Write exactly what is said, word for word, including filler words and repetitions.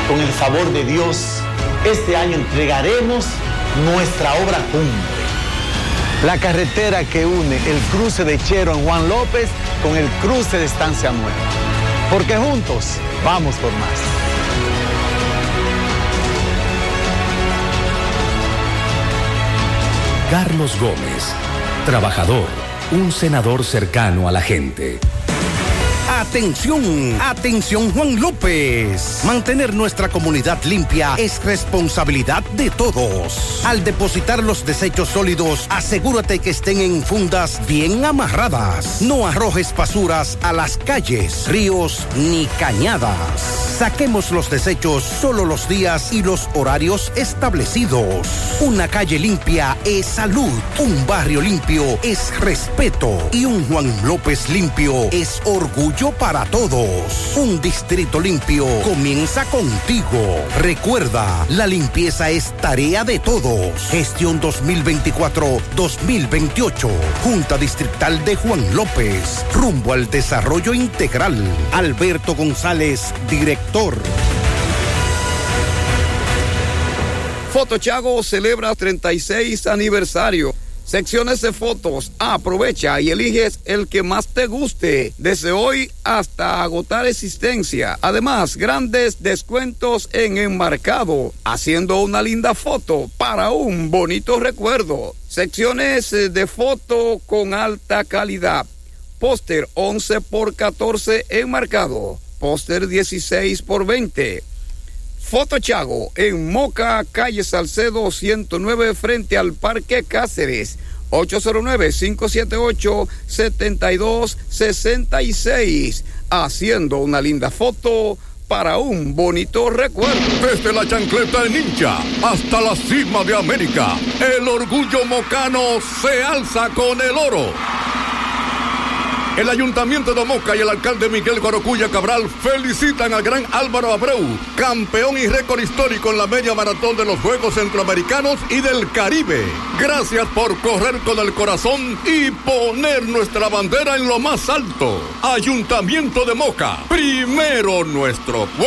con el favor de Dios, este año entregaremos nuestra obra cumbre. La carretera que une el cruce de Chero en Juan López con el cruce de Estancia Nueva. Porque juntos vamos por más. Carlos Gómez, trabajador, un senador cercano a la gente. Atención, atención Juan López. Mantener nuestra comunidad limpia es responsabilidad de todos. Al depositar los desechos sólidos, asegúrate que estén en fundas bien amarradas. No arrojes basuras a las calles, ríos ni cañadas. Saquemos los desechos solo los días y los horarios establecidos. Una calle limpia es salud, un barrio limpio es respeto y un Juan López limpio es orgullo para todos. Un distrito limpio comienza contigo. Recuerda, la limpieza es tarea de todos. Gestión dos mil veinticuatro dos mil veintiocho. Junta Distrital de Juan López. Rumbo al desarrollo integral. Alberto González, director. Fotochago celebra treinta y seis aniversario. Secciones de fotos. Aprovecha y eliges el que más te guste. Desde hoy hasta agotar existencia. Además, grandes descuentos en enmarcado. Haciendo una linda foto para un bonito recuerdo. Secciones de foto con alta calidad. Póster once por catorce enmarcado. Póster dieciséis por veinte. Fotochago en Moca, calle Salcedo ciento nueve frente al Parque Cáceres. ocho cero nueve, cinco siete ocho, siete dos seis seis. Haciendo una linda foto para un bonito recuerdo. Desde la chancleta de Ninja hasta la cima de América, el orgullo mocano se alza con el oro. El Ayuntamiento de Moca y el alcalde Miguel Guarocuya Cabral felicitan al gran Álvaro Abreu, campeón y récord histórico en la media maratón de los Juegos Centroamericanos y del Caribe. Gracias por correr con el corazón y poner nuestra bandera en lo más alto. Ayuntamiento de Moca, primero nuestro pueblo.